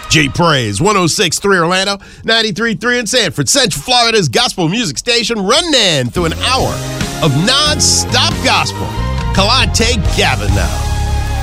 J Praise, 106.3 Orlando, 93.3 in Sanford, Central Florida's gospel music station, running through an hour of non-stop gospel. Kalante Gavin now.